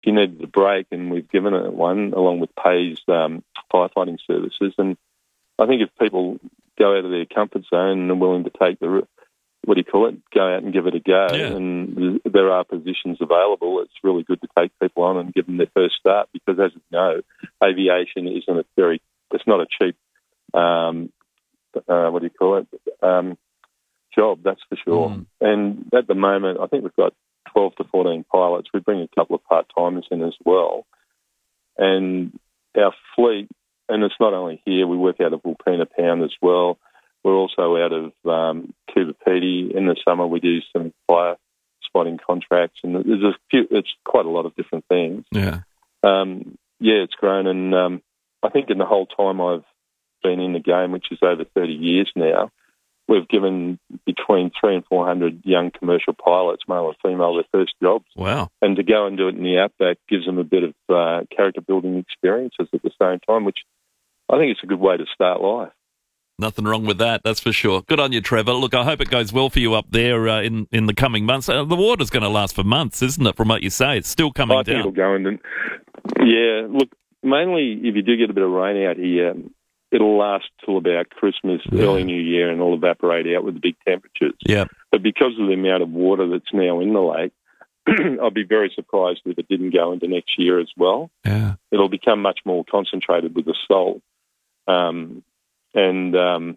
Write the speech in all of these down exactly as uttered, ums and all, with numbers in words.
she needed a break, and we've given her one along with Pay's um, firefighting services. And I think if people go out of their comfort zone and are willing to take the, what do you call it, go out and give it a go, Yeah. and there are positions available, it's really good to take people on and give them their first start, because as you know, aviation isn't a very, it's not a cheap, um, uh, what do you call it, um, job, that's for sure. Mm. And at the moment, I think we've got twelve to fourteen pilots. We bring a couple of part-timers in as well. And our fleet, and it's not only here, we work out of Wilpena Pound as well. We're also out of um, Coober Pedy. In the summer, we do some fire spotting contracts, and there's a few, it's quite a lot of different things. Yeah. Um, yeah, it's grown, and um, I think in the whole time I've been in the game, which is over thirty years now, we've given between three and four hundred young commercial pilots, male or female, their first jobs. Wow. And to go and do it in the outback gives them a bit of uh, character building experiences at the same time, which I think it's a good way to start life. Nothing wrong with that, that's for sure. Good on you, Trevor. Look, I hope it goes well for you up there uh, in, in the coming months. Uh, the water's going to last for months, isn't it, from what you say? It's still coming I think down. it'll go in. And, yeah, look, mainly if you do get a bit of rain out here, it'll last till about Christmas, Yeah. early New Year, and it'll evaporate out with the big temperatures. Yeah. But because of the amount of water that's now in the lake, I'd be very surprised if it didn't go into next year as well. Yeah. It'll become much more concentrated with the salt. Um, and, um,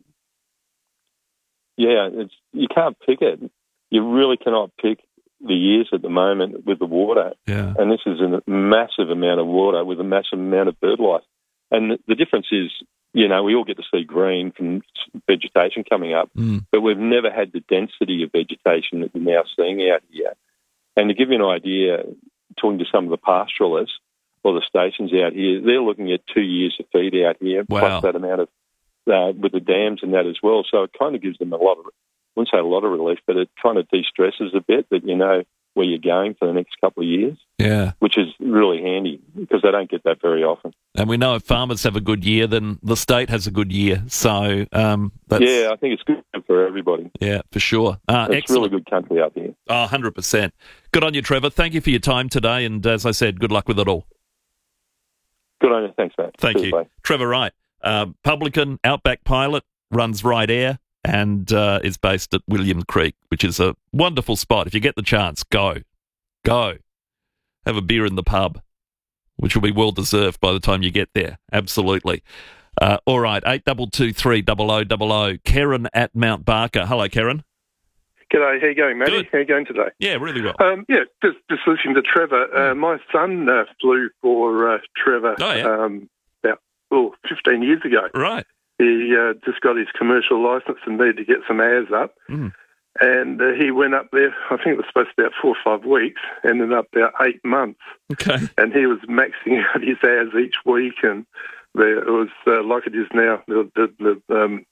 yeah, it's you can't pick it. You really cannot pick the years at the moment with the water. Yeah. And this is a massive amount of water with a massive amount of bird life. And the difference is, you know, we all get to see green from vegetation coming up, Mm. but we've never had the density of vegetation that we're now seeing out here. And to give you an idea, talking to some of the pastoralists or the stations out here, they're looking at two years of feed out here, Wow. plus that amount of, uh, with the dams and that as well. So it kind of gives them a lot of, I wouldn't say a lot of relief, but it kind of de-stresses a bit that you know where you're going for the next couple of years, Yeah. which is really handy because they don't get that very often. And we know if farmers have a good year, then the state has a good year. So, um, that's, Yeah, I think it's good for everybody. yeah, for sure. Uh, It's excellent. really good country up here. Oh, one hundred percent. Good on you, Trevor. Thank you for your time today. And as I said, good luck with it all. Good on you. Thanks, mate. Thank Cheers, you. mate. Trevor Wright, uh, publican, outback pilot, runs Right Air, and uh, is based at William Creek, which is a wonderful spot. If you get the chance, go. Go. Have a beer in the pub, which will be well deserved by the time you get there. Absolutely. Uh, all right, eight two two three double oh double oh. Karen at Mount Barker. Hello, Karen. G'day, how you going, Matty? Good. How you going today? Yeah, really well. Um, yeah, just, just listening to Trevor. Uh, my son uh, flew for uh, Trevor Oh, yeah. um, about oh, fifteen years ago. Right. He uh, just got his commercial licence and needed to get some hours up. Mm. And uh, he went up there, I think it was supposed to be about four or five weeks, ended up about eight months. Okay. And he was maxing out his hours each week. And there, it was uh, like it is now. The, the, the um,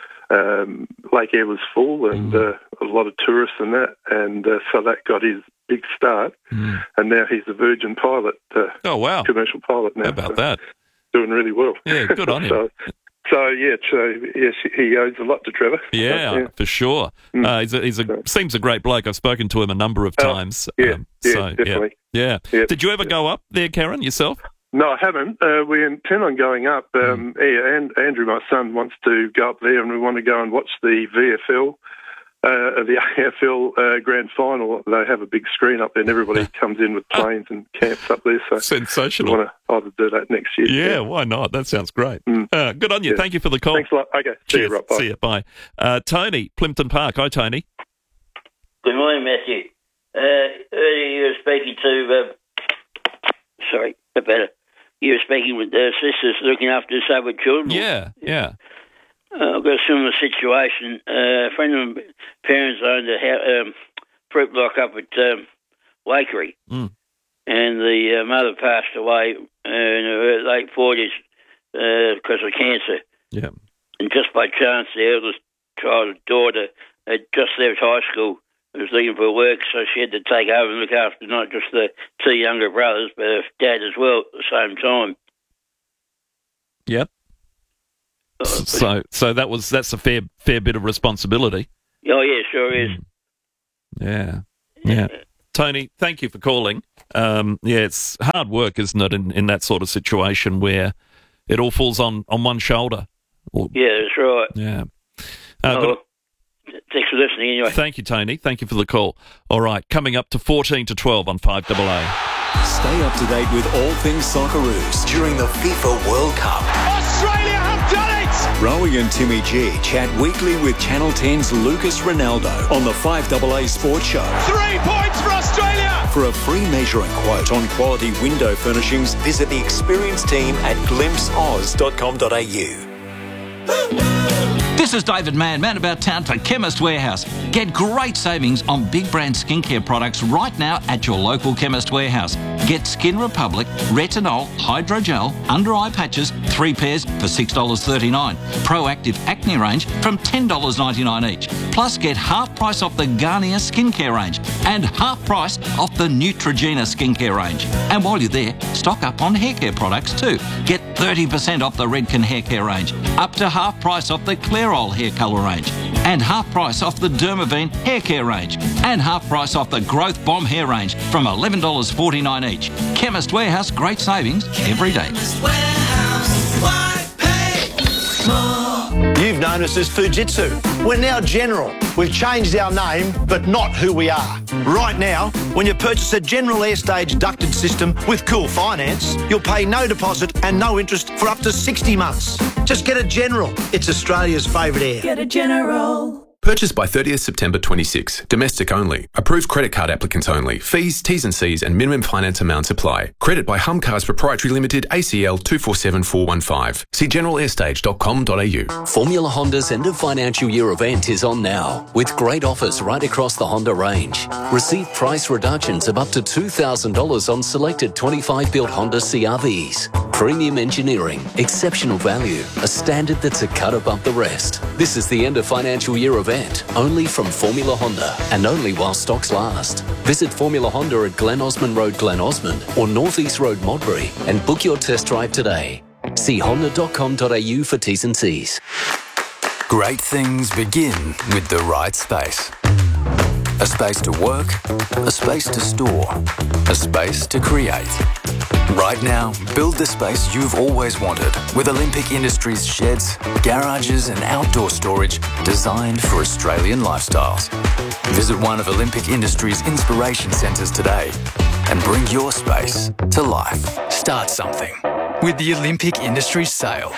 um, Lake Air was full and Mm. uh, a lot of tourists and that. And uh, so that got his big start. Mm. And now he's a Virgin pilot, uh, Oh, wow. commercial pilot now. How about so that? Doing really well. Yeah, good on him. so, so, yeah, so, yes, he owes a lot to Trevor. Yeah, yeah. for sure. Mm. Uh, he's a, he's a seems a great bloke. I've spoken to him a number of Oh, times. yeah, Um, yeah, so, definitely. Yeah. yeah. Yeah. Did you ever go up there, Karen, yourself? No, I haven't. Uh, we intend on going up. Um, yeah, and Andrew, my son, wants to go up there, and we want to go and watch the V F L, uh, the A F L uh, Grand Final. They have a big screen up there, and everybody comes in with planes and camps up there. So we Sensational. want to either do that next year. Yeah, why not? That sounds great. Mm. Uh, good on you. Yeah. Thank you for the call. Thanks a lot. Okay, see Cheers. you, Rob. Bye. See you. Bye. Uh, Tony, Plimpton Park. Hi, Tony. Good morning, Matthew. Uh, earlier you were speaking to, uh, sorry, a better. You were speaking with uh, sisters looking after disabled children. Yeah, yeah. Uh, I've got a similar situation. Uh, a friend of my parents owned a ha- um, fruit block up at um, Wakery, Mm. and the uh, mother passed away uh, in her late forties uh, because of cancer. Yeah. And just by chance, the eldest child's daughter had just left high school, was looking for work, so she had to take over and look after not just the two younger brothers, but her dad as well at the same time. Yep. Uh, So, so that was that's a fair fair bit of responsibility. oh, yeah, sure is. Yeah. Yeah. Tony, thank you for calling. Um, yeah, it's hard work, isn't it, in, in that sort of situation where it all falls on, on one shoulder. Or, Yeah, that's right. yeah. Uh, Oh, thanks for listening anyway. Thank you, Tony. Thank you for the call. All right, coming up to fourteen to twelve on five A A. Stay up to date with all things Socceroos during the FIFA World Cup. Australia have done it! Rowie and Timmy G chat weekly with Channel ten's Lucas Ronaldo on the five A A Sports Show. Three points for Australia! For a free measuring quote on quality window furnishings, visit the experienced team at glimpse oz dot com dot a u. This is David Mann, man about town for Chemist Warehouse. Get great savings on big brand skincare products right now at your local Chemist Warehouse. Get Skin Republic, Retinol, Hydrogel, under eye patches, three pairs for six dollars thirty-nine. Proactive Acne range from ten dollars ninety-nine each. Plus get half price off the Garnier skincare range and half price off the Neutrogena skincare range. And while you're there, stock up on hair care products too. Get thirty percent off the Redken hair care range, up to half price off the Clairol hair colour range, and half price off the Dermaveen hair care range, and half price off the Growth Bomb hair range from eleven dollars forty-nine each. Chemist Warehouse, great savings every day. You've known us as Fujitsu. We're now General. We've changed our name, but not who we are. Right now, when you purchase a General Airstage ducted system with Cool Finance, you'll pay no deposit and no interest for up to sixty months. Just get a General. It's Australia's favourite air. Get a General. Purchased by thirtieth September twenty-six. Domestic only. Approved credit card applicants only. Fees, T's and C's and minimum finance amounts apply. Credit by Humcars Proprietary Limited, A C L two four seven four one five. See general airstage dot com dot a u. Formula Honda's end of financial year event is on now, with great offers right across the Honda range. Receive price reductions of up to two thousand dollars on selected twenty-five built Honda C R Vs. Premium engineering, exceptional value, a standard that's a cut above the rest. This is the end of financial year event, only from Formula Honda, and only while stocks last. Visit Formula Honda at Glen Osmond Road, Glen Osmond, or North East Road, Modbury, and book your test drive today. See honda dot com dot a u for T's and C's. Great things begin with the right space. A space to work, a space to store, a space to create. Right now, build the space you've always wanted with Olympic Industries sheds, garages and outdoor storage designed for Australian lifestyles. Visit one of Olympic Industries' inspiration centres today and bring your space to life. Start something with the Olympic Industries sale.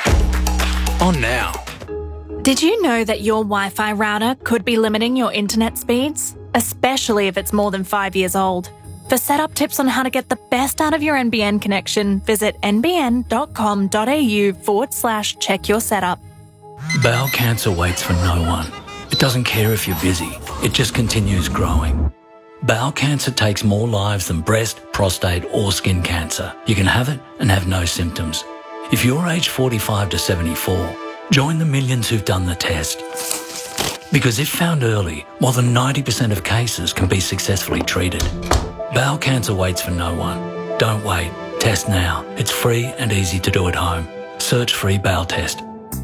On now. Did you know that your Wi-Fi router could be limiting your internet speeds? Especially if it's more than five years old. For setup tips on how to get the best out of your N B N connection, visit n b n dot com dot a u forward slash check your setup. Bowel cancer waits for no one. It doesn't care if you're busy. It just continues growing. Bowel cancer takes more lives than breast, prostate or skin cancer. You can have it and have no symptoms. If you're aged forty-five to seventy-four, join the millions who've done the test. Because if found early, more than ninety percent of cases can be successfully treated. Bowel cancer waits for no one. Don't wait. Test now. It's free and easy to do at home. Search free bowel test.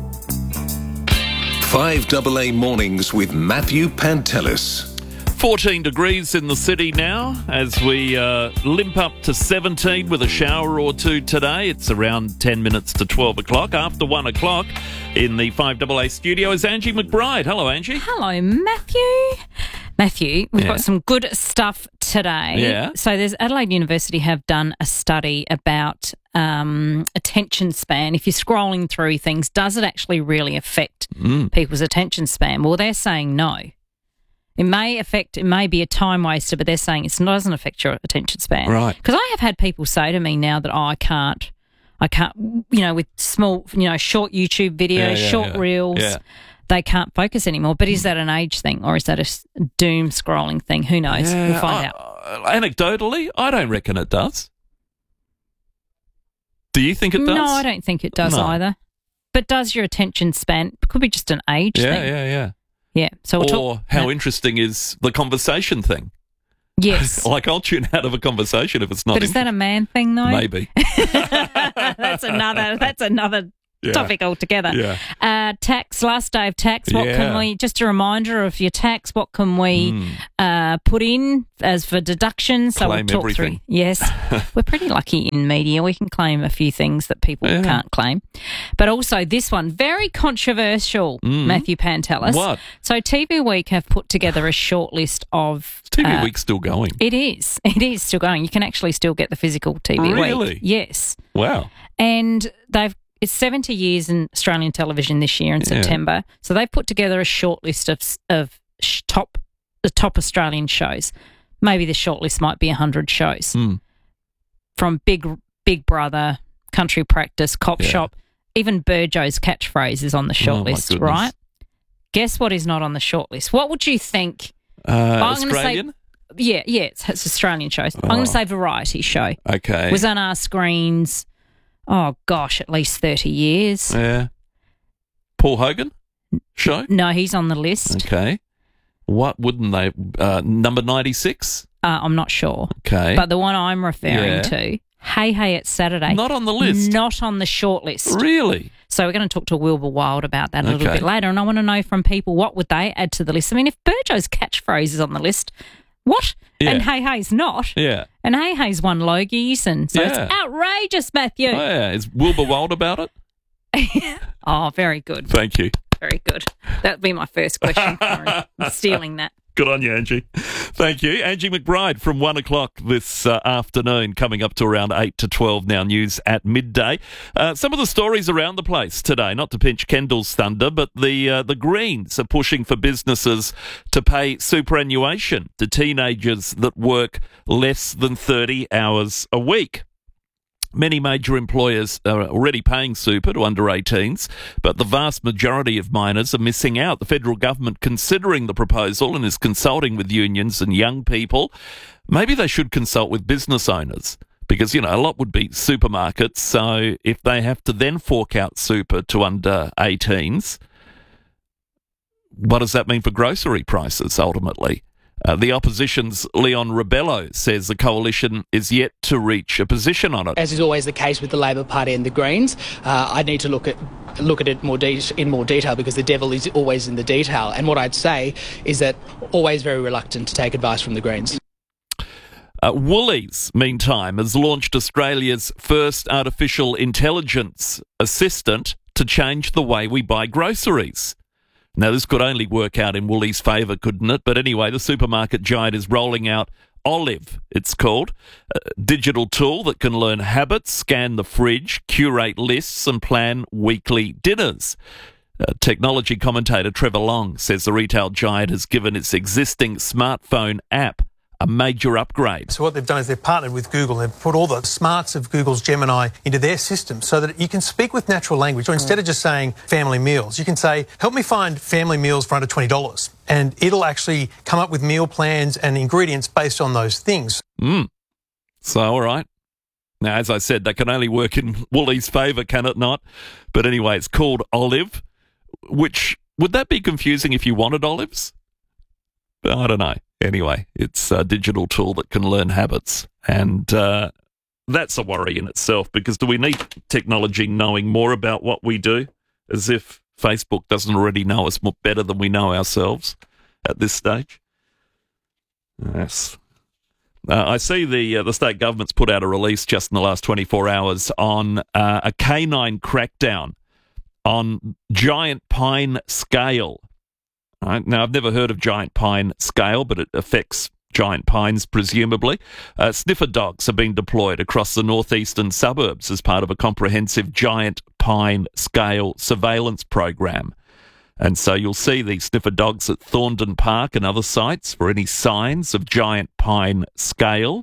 five A A Mornings with Matthew Pantelis. fourteen degrees in the city now as we uh, limp up to seventeen with a shower or two today. It's around ten minutes to twelve o'clock. After one o'clock in the five A A studio is Angie McBride. Hello, Angie. Hello, Matthew. Matthew, we've Yeah. got some good stuff today. Yeah. So there's Adelaide University have done a study about um, attention span. If you're scrolling through things, does it actually really affect Mm. people's attention span? Well, they're saying no. It may affect, it may be a time waster, but they're saying it doesn't affect your attention span. Right. Because I have had people say to me now that, oh, I can't, I can't, you know, with small, you know, short YouTube videos, Yeah, yeah, short yeah. reels, Yeah. they can't focus anymore. But is that an age thing or is that a s- doom scrolling thing? Who knows? Yeah, we'll find I- out. Anecdotally, I don't reckon it does. Do you think it does? No, I don't think it does No. either. But does your attention span, it could be just an age Yeah, thing. yeah, yeah. Yeah. So we'll Or talk, how no. interesting is the conversation thing? Yes. Like, I'll tune out of a conversation if it's not But is that a man thing though? Maybe. that's another. That's another Yeah. topic altogether. Yeah. Uh, tax, last day of tax. What Yeah. can we, just a reminder of your tax, what can we Mm. uh, put in as for deductions? So Claim we'll talk everything. through. Yes. We're pretty lucky in media. We can claim a few things that people Yeah. can't claim. But also this one, very controversial, Mm. Matthew Pantelis. What? So T V Week have put together a short list of... T V uh, Week's still going. It is. It is still going. You can actually still get the physical T V Really? Week. Yes. Wow. And they've it's seventy years in Australian television this year in Yeah. September. So they've put together a short list of of sh- top the top Australian shows. Maybe the short list might be one hundred shows. Mm. From Big Big Brother, Country Practice, Cop Yeah. Shop, even Burjo's catchphrase is on the short Oh, my list, goodness. right? Guess what is not on the short list? What would you think? Uh, I'm gonna Australian? Say, yeah, yeah, it's, it's Australian shows. I'm Oh. going to say variety show. Okay. Was on our screens, oh gosh, at least thirty years. Yeah. Paul Hogan show? No, he's on the list. Okay. What wouldn't they? Uh, number ninety-six? Uh, I'm not sure. Okay. But the one I'm referring Yeah. to, Hey Hey It's Saturday. Not on the list? Not on the short list. Really? So we're going to talk to Wilbur Wild about that a little Okay. bit later, and I want to know from people, what would they add to the list? I mean, if Burjo's catchphrase is on the list, what? Yeah. And Hey Hey's not. Yeah. And Hey Hey's won Logies, and so Yeah. it's outrageous, Matthew. Oh, yeah. Is Wilbur Wild about it? Oh, very good. Thank you. Very good. That would be my first question for him. I'm stealing that. Good on you, Angie. Thank you. Angie McBride from one o'clock this uh, afternoon, coming up to around eight to twelve now, news at midday. Uh, some of the stories around the place today, not to pinch Kendall's thunder, but the uh, the Greens are pushing for businesses to pay superannuation to teenagers that work less than thirty hours a week. Many major employers are already paying super to under eighteens, but the vast majority of minors are missing out. The federal government considering the proposal and is consulting with unions and young people. Maybe they should consult with business owners because, you know, a lot would be supermarkets. So if they have to then fork out super to under eighteens, what does that mean for grocery prices ultimately? Uh, the opposition's Leon Rebello says the coalition is yet to reach a position on it. As is always the case with the Labor Party and the Greens, uh, I need to look at look at it more de- in more detail because the devil is always in the detail. And what I'd say is that always very reluctant to take advice from the Greens. Uh, Woolies, meantime, has launched Australia's first artificial intelligence assistant to change the way we buy groceries. Now, this could only work out in Woolies' favour, couldn't it? But anyway, the supermarket giant is rolling out Olive, it's called, a digital tool that can learn habits, scan the fridge, curate lists and plan weekly dinners. Uh, technology commentator Trevor Long says the retail giant has given its existing smartphone app a major upgrade. So what they've done is they've partnered with Google. They've put all the smarts of Google's Gemini into their system so that you can speak with natural language. So instead of just saying family meals, you can say, help me find family meals for under twenty dollars. And it'll actually come up with meal plans and ingredients based on those things. Mm. So, all right. Now, as I said, that can only work in Woolies' favour, can it not? But anyway, it's called Olive, which, would that be confusing if you wanted olives? I don't know. Anyway, it's a digital tool that can learn habits. And uh, that's a worry in itself because do we need technology knowing more about what we do as if Facebook doesn't already know us more better than we know ourselves at this stage? Yes. Uh, I see the uh, the state government's put out a release just in the last twenty-four hours on uh, a canine crackdown on giant pine scale. Right. Now, I've never heard of giant pine scale, but it affects giant pines, presumably. Uh, sniffer dogs are being deployed across the northeastern suburbs as part of a comprehensive giant pine scale surveillance program. And so you'll see these sniffer dogs at Thorndon Park and other sites for any signs of giant pine scale.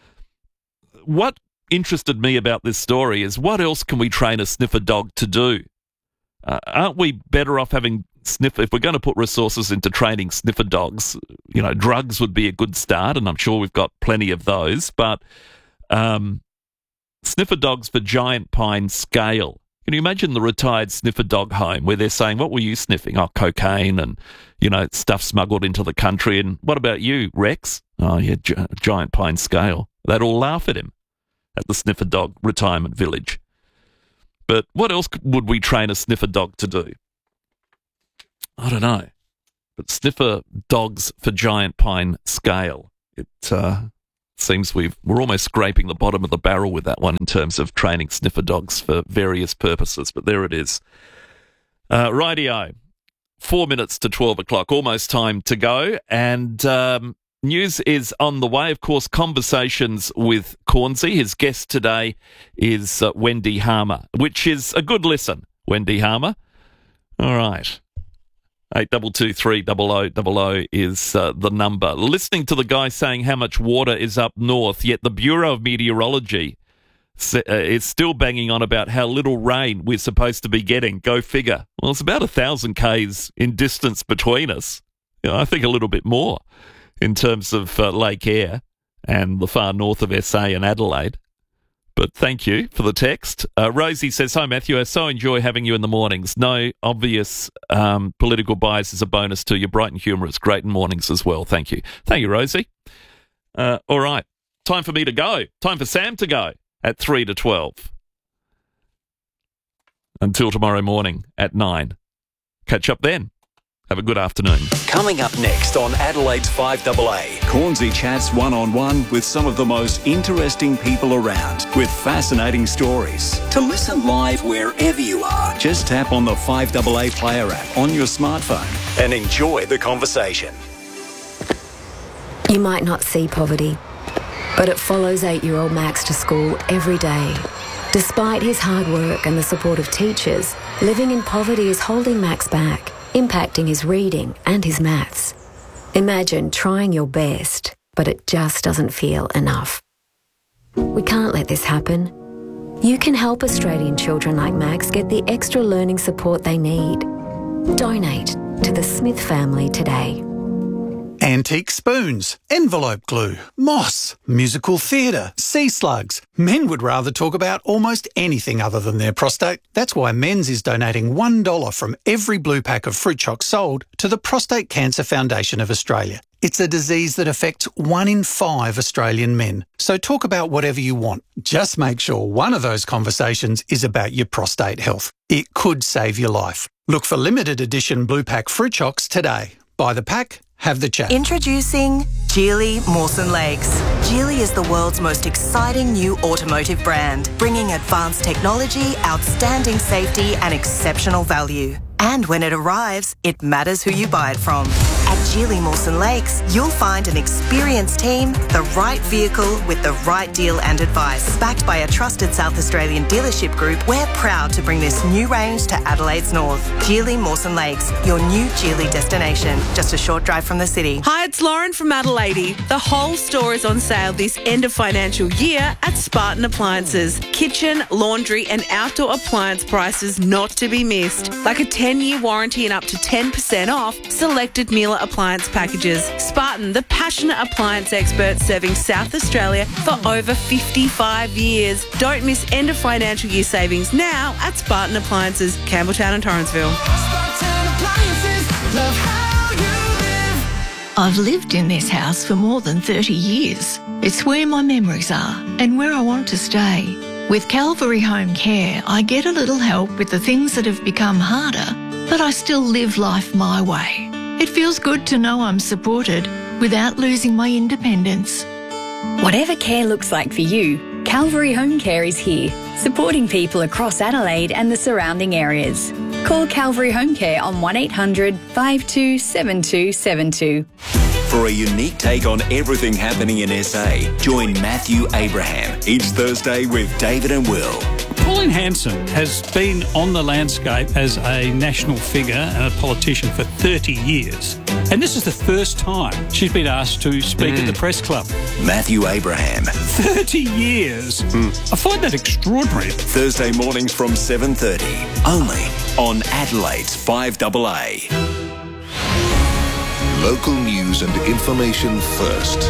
What interested me about this story is what else can we train a sniffer dog to do? Uh, aren't we better off having sniffer, if we're going to put resources into training sniffer dogs, you know, drugs would be a good start, and I'm sure we've got plenty of those, but um, sniffer dogs for giant pine scale. Can you imagine the retired sniffer dog home where they're saying, what were you sniffing? Oh, cocaine and, you know, stuff smuggled into the country. And what about you, Rex? Oh, yeah, gi- giant pine scale. They'd all laugh at him at the sniffer dog retirement village. But what else would we train a sniffer dog to do? I don't know. But sniffer dogs for giant pine scale. It uh, seems we've, we're almost scraping the bottom of the barrel with that one in terms of training sniffer dogs for various purposes. But there it is. Uh, rightio. Four minutes to twelve o'clock. Almost time to go. And um, news is on the way. Of course, conversations with Cornsey. His guest today is uh, Wendy Harmer, which is a good listen. Wendy Harmer. All right. eight two two three double oh double oh is uh, the number. Listening to the guy saying how much water is up north, yet the Bureau of Meteorology uh, is still banging on about how little rain we're supposed to be getting. Go figure. Well, it's about a thousand k's in distance between us. You know, I think a little bit more in terms of uh, Lake Eyre and the far north of S A and Adelaide. But thank you for the text. Uh, Rosie says, hi, Matthew. I so enjoy having you in the mornings. No obvious um, political bias is a bonus to your bright and humorous. Great in mornings as well. Thank you. Thank you, Rosie. Uh, all right. Time for me to go. Time for Sam to go at three to twelve. Until tomorrow morning at nine. Catch up then. Have a good afternoon. Coming up next on Adelaide's five A A. Cornsey chats one-on-one with some of the most interesting people around with fascinating stories. To listen live wherever you are, Just tap on the five A A player app on your smartphone. and enjoy the conversation. You might not see poverty, but it follows eight-year-old Max to school every day. Despite his hard work and the support of teachers, living in poverty is holding Max back, impacting his reading and his maths. Imagine trying your best, but it just doesn't feel enough. We can't let this happen. You can help Australian children like Max get the extra learning support they need. Donate to the Smith family today. Antique spoons, envelope glue, moss, musical theatre, sea slugs. Men would rather talk about almost anything other than their prostate. That's why Men's is donating one dollar from every blue pack of fruit chocs sold to the Prostate Cancer Foundation of Australia. It's a disease that affects one in five Australian men. So talk about whatever you want. Just make sure one of those conversations is about your prostate health. It could save your life. Look for limited edition blue pack fruit chocs today. Buy the pack, have the chat. Introducing Geely Mawson Lakes. Geely is the world's most exciting new automotive brand, bringing advanced technology, outstanding safety and exceptional value. And when it arrives, it matters who you buy it from. At Geely Mawson Lakes, you'll find an experienced team, the right vehicle with the right deal and advice. Backed by a trusted South Australian dealership group, we're proud to bring this new range to Adelaide's north. Geely Mawson Lakes, your new Geely destination. Just a short drive from the city. Hi, it's Lauren from Adelaide. The whole store is on sale this end of financial year at Spartan Appliances. Kitchen, laundry and outdoor appliance prices not to be missed. Like a ten-year warranty and up to ten percent off selected Miele appliance packages. Spartan, the passionate appliance expert serving South Australia for over fifty-five years. Don't miss end of financial year savings now at Spartan Appliances, Campbelltown and Torrensville. I've lived in this house for more than thirty years. It's where my memories are and where I want to stay. With Calvary Home Care, I get a little help with the things that have become harder, but I still live life my way. It feels good to know I'm supported without losing my independence. Whatever care looks like for you, Calvary Home Care is here, supporting people across Adelaide and the surrounding areas. Call Calvary Home Care on one eight hundred five two seven two seven two. For a unique take on everything happening in S A, join Matthew Abraham each Thursday with David and Will. Pauline Hanson has been on the landscape as a national figure and a politician for thirty years. And this is the first time she's been asked to speak mm. at the press club. Matthew Abraham. thirty years. Mm. I find that extraordinary. Thursday mornings from seven thirty, only on Adelaide's five A A. Local news and information first.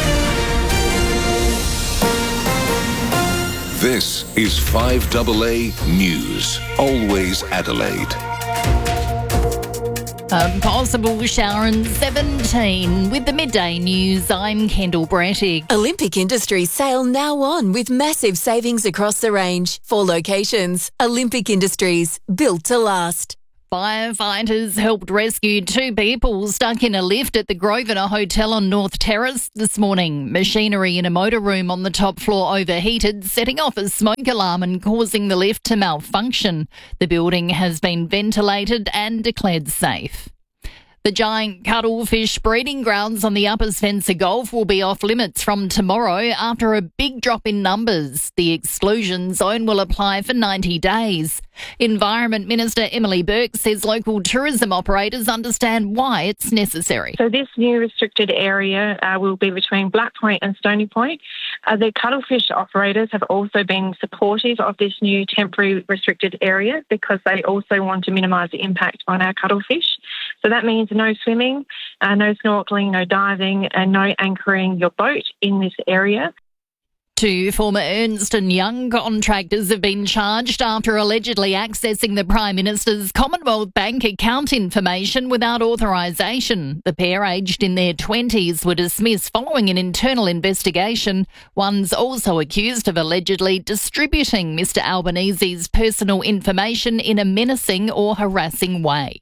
This is five A A News. Always Adelaide. A possible shower in seventeen. With the midday news, I'm Kendall Brettig. Olympic Industries sale now on with massive savings across the range. Four locations. Olympic Industries, built to last. Firefighters helped rescue two people stuck in a lift at the Grosvenor Hotel on North Terrace this morning. Machinery in a motor room on the top floor overheated, setting off a smoke alarm and causing the lift to malfunction. The building has been ventilated and declared safe. The giant cuttlefish breeding grounds on the Upper Spencer Gulf will be off limits from tomorrow after a big drop in numbers. The exclusion zone will apply for ninety days. Environment Minister Emily Burke says local tourism operators understand why it's necessary. So this new restricted area uh, will be between Black Point and Stony Point. Uh, the cuttlefish operators have also been supportive of this new temporary restricted area because they also want to minimise the impact on our cuttlefish. So that means no swimming, uh, no snorkelling, no diving and no anchoring your boat in this area. Two former Ernst and Young contractors have been charged after allegedly accessing the Prime Minister's Commonwealth Bank account information without authorisation. The pair, aged in their twenties, were dismissed following an internal investigation. One's also accused of allegedly distributing Mister Albanese's personal information in a menacing or harassing way.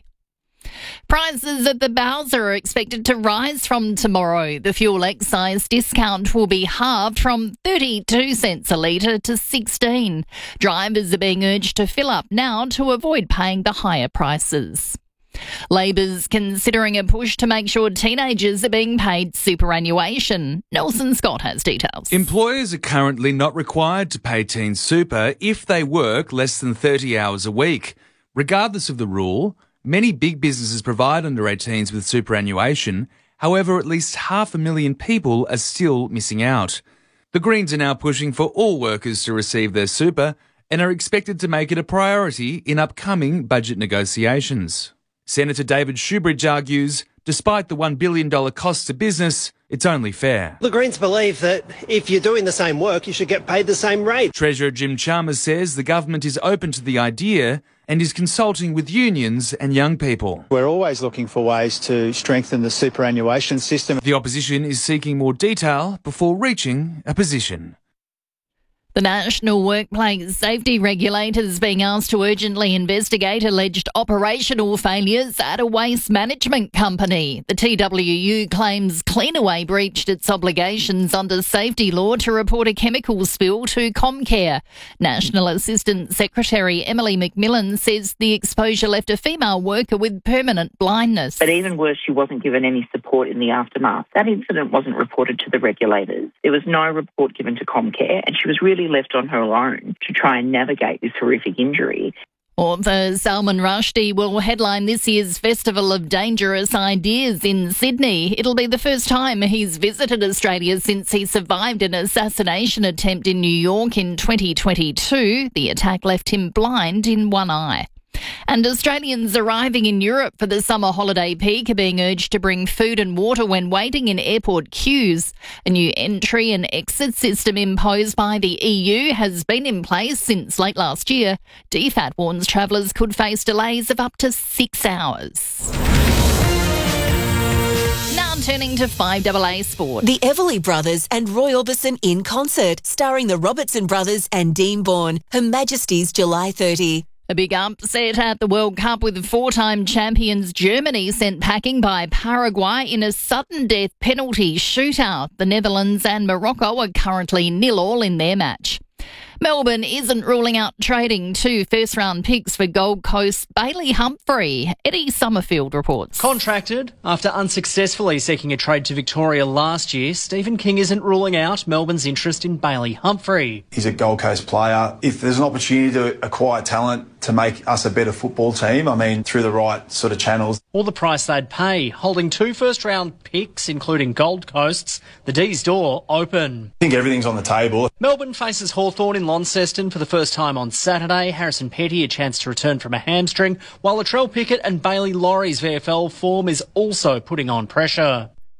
Prices at the Bowser are expected to rise from tomorrow. The fuel excise discount will be halved from thirty-two cents a litre to sixteen. Drivers are being urged to fill up now to avoid paying the higher prices. Labor's considering a push to make sure teenagers are being paid superannuation. Nelson Scott has details. Employers are currently not required to pay teen super if they work less than thirty hours a week. Regardless of the rule, many big businesses provide under eighteens with superannuation. However, at least half a million people are still missing out. The Greens are now pushing for all workers to receive their super and are expected to make it a priority in upcoming budget negotiations. Senator David Shoebridge argues, despite the one billion dollars cost to business, it's only fair. The Greens believe that if you're doing the same work, you should get paid the same rate. Treasurer Jim Chalmers says the government is open to the idea and is consulting with unions and young people. We're always looking for ways to strengthen the superannuation system. The opposition is seeking more detail before reaching a position. The National Workplace Safety Regulator is being asked to urgently investigate alleged operational failures at a waste management company. The T W U claims Cleanaway breached its obligations under safety law to report a chemical spill to Comcare. National Assistant Secretary Emily McMillan says the exposure left a female worker with permanent blindness. But even worse, she wasn't given any support in the aftermath. That incident wasn't reported to the regulators. There was no report given to Comcare, and she was really left on her own to try and navigate this horrific injury. Author Salman Rushdie will headline this year's Festival of Dangerous Ideas in Sydney. It'll be the first time he's visited Australia since he survived an assassination attempt in New York in twenty twenty-two. The attack left him blind in one eye. And Australians arriving in Europe for the summer holiday peak are being urged to bring food and water when waiting in airport queues. A new entry and exit system imposed by the E U has been in place since late last year. D FAT warns travellers could face delays of up to six hours. Now turning to five A A sport. The Everly Brothers and Roy Orbison in concert, starring the Robertson Brothers and Dean Bourne. Her Majesty's July thirtieth. A big upset at the World Cup with four-time champions Germany sent packing by Paraguay in a sudden death penalty shootout. The Netherlands and Morocco are currently nil-all in their match. Melbourne isn't ruling out trading two first-round picks for Gold Coast Bailey Humphrey. Eddie Summerfield reports. Contracted after unsuccessfully seeking a trade to Victoria last year, Stephen King isn't ruling out Melbourne's interest in Bailey Humphrey. He's a Gold Coast player. If there's an opportunity to acquire talent to make us a better football team, I mean, through the right sort of channels. Or the price they'd pay, holding two first-round picks, including Gold Coast's, the D's door open. I think everything's on the table. Melbourne faces Hawthorn in Launceston for the first time on Saturday. Harrison Petty a chance to return from a hamstring, while Latrell Pickett and Bailey Laurie's V F L form is also putting on pressure.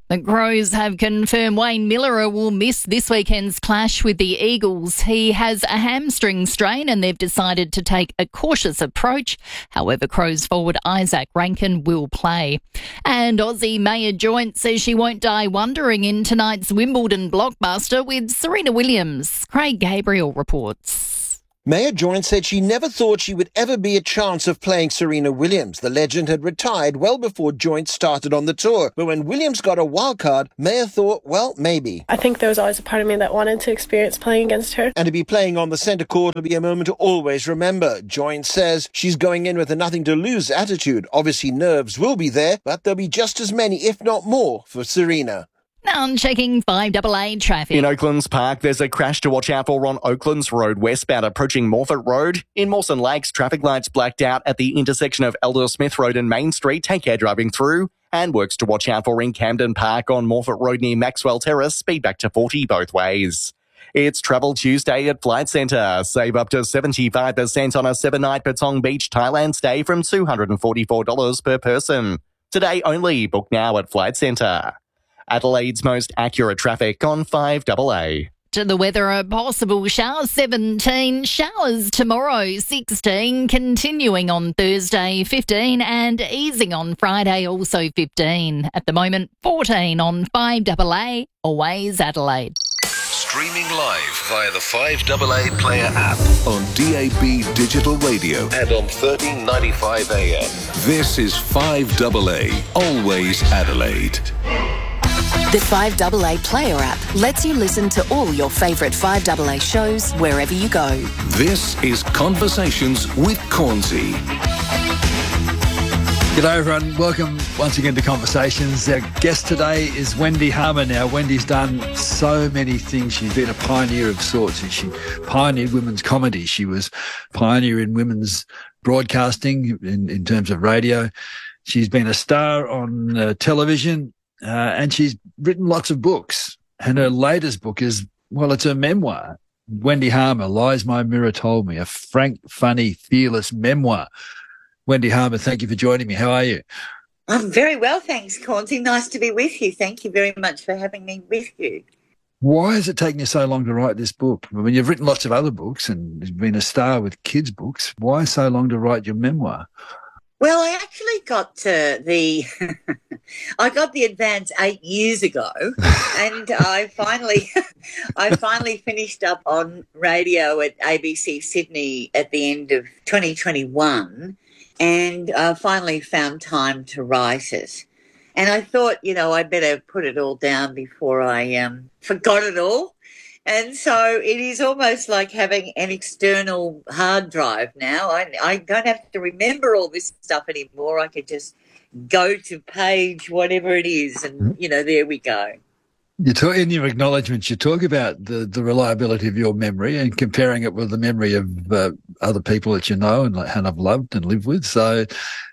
The Crows have confirmed Wayne Miller will miss this weekend's clash with the Eagles. He has a hamstring strain and they've decided to take a cautious approach. However, Crows forward Isaac Rankin will play. And Aussie Maya Joint says she won't die wondering in tonight's Wimbledon blockbuster with Serena Williams. Craig Gabriel reports. Maya Joint said she never thought she would ever be a chance of playing Serena Williams. The legend had retired well before Joint started on the tour. But when Williams got a wild card, Maya thought, well, maybe. I think there was always a part of me that wanted to experience playing against her. And to be playing on the centre court will be a moment to always remember. Joint says she's going in with a nothing-to-lose attitude. Obviously, nerves will be there, but there'll be just as many, if not more, for Serena. Now I'm checking five double A traffic. In Oaklands Park, there's a crash to watch out for on Oaklands Road westbound approaching Morford Road. In Mawson Lakes, traffic lights blacked out at the intersection of Elder Smith Road and Main Street. Take care driving through. And works to watch out for in Camden Park on Morford Road near Maxwell Terrace. Speed back to forty both ways. It's Travel Tuesday at Flight Centre. Save up to seventy-five percent on a seven-night Patong Beach, Thailand stay from two hundred forty-four dollars per person. Today only. Book now at Flight Centre. Adelaide's most accurate traffic on five double A. To the weather, a possible shower seventeen, showers tomorrow sixteen, continuing on Thursday fifteen and easing on Friday also fifteen. At the moment fourteen on five double A, always Adelaide. Streaming live via the five double A Player app on D A B Digital Radio and on thirteen ninety-five A M. This is five double A, always Adelaide. The five double A Player app lets you listen to all your favourite five double A shows wherever you go. This is Conversations with Cornsey. G'day everyone, welcome once again to Conversations. Our guest today is Wendy Harmer. Now, Wendy's done so many things. She's been a pioneer of sorts. She pioneered women's comedy. She was pioneer in women's broadcasting in, in terms of radio. She's been a star on uh, television. Uh, and she's written lots of books. And her latest book is, well, it's her memoir, Wendy Harmer, Lies My Mirror Told Me, a frank, funny, fearless memoir. Wendy Harmer, thank you for joining me. How are you? I'm very well, thanks, Cornsey. Nice to be with you. Thank you very much for having me with you. Why has it taken you so long to write this book? I mean, you've written lots of other books and you've been a star with kids' books. Why so long to write your memoir? Well, I actually got uh, the I got the advance eight years ago, and I finally I finally finished up on radio at A B C Sydney at the end of twenty twenty-one, and I finally found time to write it. And I thought, you know, I better put it all down before I um, forgot it all. And so it is almost like having an external hard drive now. I, I don't have to remember all this stuff anymore. I can just go to page whatever it is and, you know, there we go. You talk, in your acknowledgements, you talk about the, the reliability of your memory and comparing it with the memory of uh, other people that you know and, and have loved and lived with. So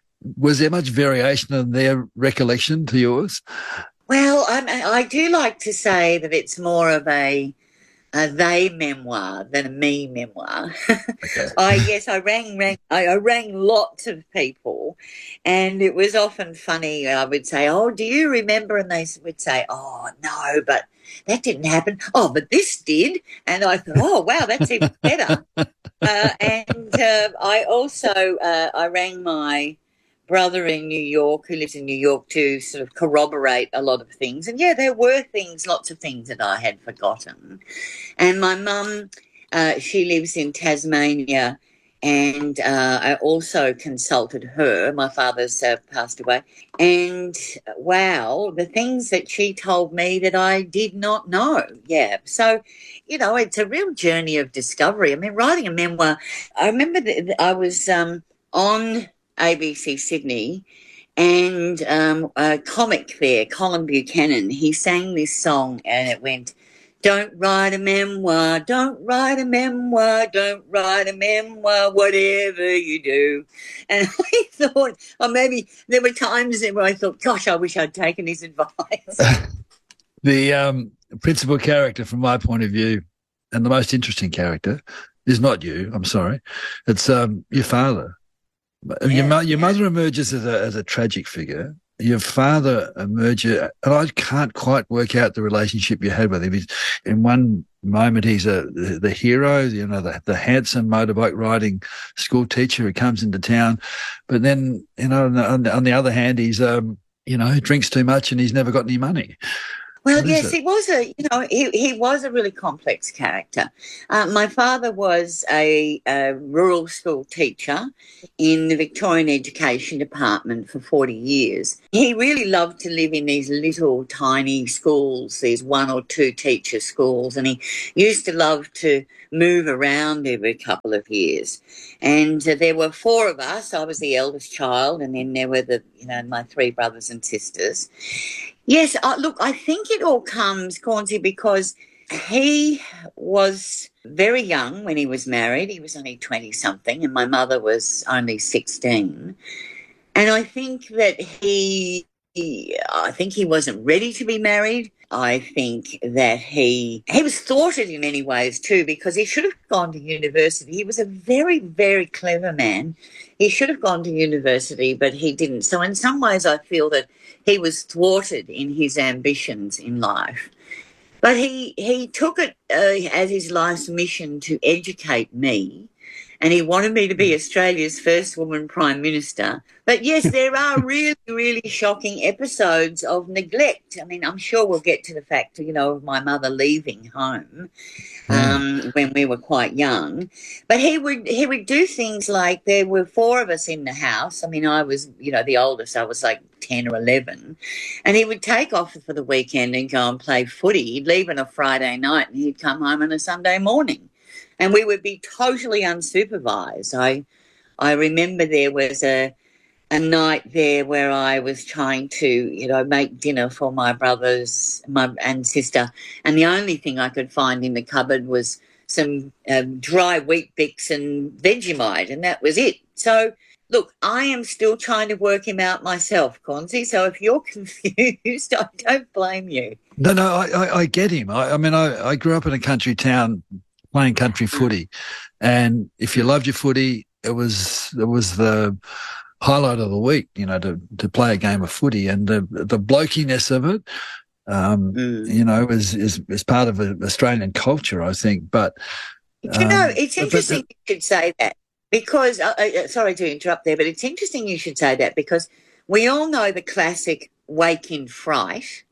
was there much variation in their recollection to yours? Well, I, I do like to say that it's more of a a they memoir than a me memoir. Okay. I yes, I rang, rang I, I rang lots of people, and it was often funny. I would say, "Oh, do you remember?" And they would say, "Oh, no, but that didn't happen. Oh, but this did." And I thought, "Oh, wow, that's even better." uh, and uh, I also uh, I rang my brother in New York, who lives in New York, to sort of corroborate a lot of things. And yeah, there were things, lots of things that I had forgotten. And my mum, uh, she lives in Tasmania, and uh, I also consulted her. My father's uh, passed away. And wow, the things that she told me that I did not know. Yeah. So, you know, it's a real journey of discovery. I mean, writing a memoir, I remember that I was um, on A B C Sydney, and um, a comic there, Colin Buchanan, he sang this song and it went, "Don't write a memoir, don't write a memoir, don't write a memoir, whatever you do." And I thought, or maybe there were times where I thought, gosh, I wish I'd taken his advice. The um, principal character from my point of view, and the most interesting character, is not you, I'm sorry, it's um, your father. Yeah, your, mo- your yeah. mother emerges as a, as a tragic figure, your father, a merger, and I can't quite work out the relationship you had with him. He's, in one moment, he's a the, the hero, you know, the, the handsome motorbike riding school teacher who comes into town, but then, you know, on the, on the other hand, he's um, you know, drinks too much and he's never got any money. Well, yes, he was a, you know, he, he was a really complex character. Uh, my father was a, a rural school teacher in the Victorian Education Department for forty years. He really loved to live in these little tiny schools, these one or two teacher schools, and he used to love to move around every couple of years. And uh, there were four of us. I was the eldest child, and then there were the, you know, my three brothers and sisters. Yes, uh, look, I think it all comes, Cornsey, because he was very young when he was married. He was only twenty-something, and my mother was only sixteen. And I think that he, he, I think he wasn't ready to be married. I think that he he was thwarted in many ways too, because he should have gone to university. He was a very, very clever man. He should have gone to university, but he didn't. So in some ways I feel that he was thwarted in his ambitions in life. But he, he took it uh, as his life's mission to educate me, and he wanted me to be Australia's first woman Prime Minister. But yes, there are really, really shocking episodes of neglect. I mean, I'm sure we'll get to the fact, you know, of my mother leaving home um, when we were quite young. But he would he would do things like, there were four of us in the house. I mean, I was, you know, the oldest. I was like ten or eleven. And he would take off for the weekend and go and play footy. He'd leave on a Friday night and he'd come home on a Sunday morning. And we would be totally unsupervised. I I remember there was a a night there where I was trying to, you know, make dinner for my brothers my, and sister, and the only thing I could find in the cupboard was some um, dry wheat bix and Vegemite, and that was it. So, look, I am still trying to work him out myself, Conzi, so if you're confused, I don't blame you. No, no, I, I, I get him. I, I mean, I, I grew up in a country town playing country footy, and if you loved your footy, it was it was the highlight of the week, you know, to to play a game of footy, and the the blokiness of it, um, mm. you know, is is is part of Australian culture, I think. But um, you know, it's interesting but, but, you should say that, because uh, uh, sorry to interrupt there, but it's interesting you should say that, because we all know the classic wake in fright.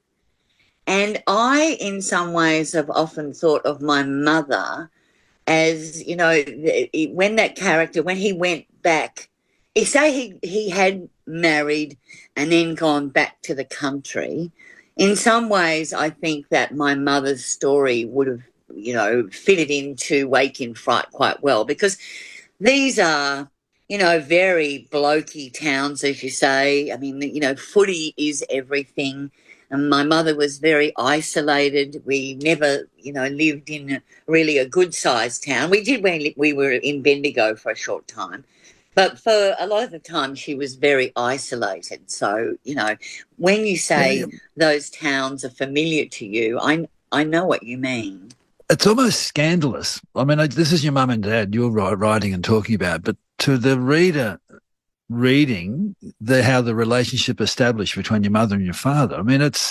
And I, in some ways, have often thought of my mother as, you know, when that character, when he went back, he say he, he had married and then gone back to the country. In some ways, I think that my mother's story would have, you know, fitted into Wake in Fright quite well, because these are, you know, very blokey towns, as you say. I mean, you know, footy is everything. And my mother was very isolated. We never, you know, lived in a, really a good-sized town. We did when we were in Bendigo for a short time. But for a lot of the time, she was very isolated. So, you know, when you say yeah. those towns are familiar to you, I, I know what you mean. It's almost scandalous. I mean, this is your mum and dad you're writing and talking about, but to the reader reading the how the relationship established between your mother and your father. I mean, it's